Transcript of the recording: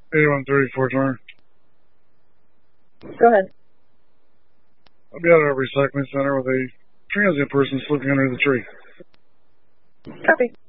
8134 Turner. Go ahead. I'll be at a recycling center with a transient person sleeping under the tree. Copy.